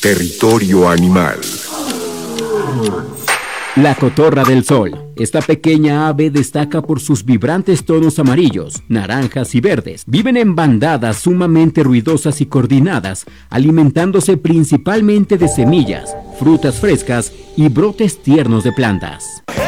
Territorio animal. La cotorra del sol. Esta pequeña ave destaca por sus vibrantes tonos amarillos, naranjas y verdes. Viven en bandadas sumamente ruidosas y coordinadas, alimentándose principalmente de semillas, frutas frescas y brotes tiernos de plantas.